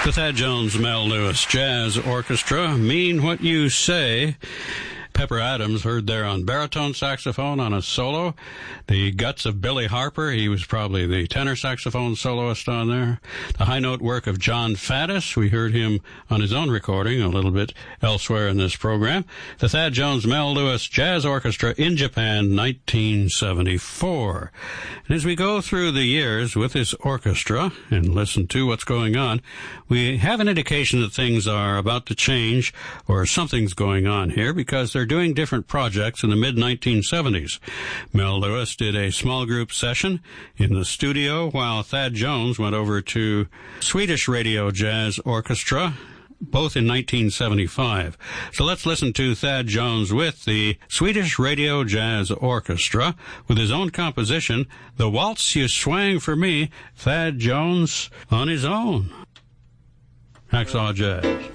The Thad Jones Mel Lewis Jazz Orchestra, Mean What You Say. Pepper Adams heard there on baritone saxophone on a solo. The guts of Billy Harper, he was probably the tenor saxophone soloist on there. The high note work of John Faddis, we heard him on his own recording a little bit elsewhere in this program. The Thad Jones Mel Lewis Jazz Orchestra in Japan, 1974. And as we go through the years with this orchestra and listen to what's going on, we have an indication that things are about to change or something's going on here because they're doing different projects in the mid-1970s. Mel Lewis did a small group session in the studio while Thad Jones went over to Swedish Radio Jazz Orchestra, both in 1975. So let's listen to Thad Jones with the Swedish Radio Jazz Orchestra with his own composition, The Waltz You Swang For Me, Thad Jones on his own. Hacksaw Jazz.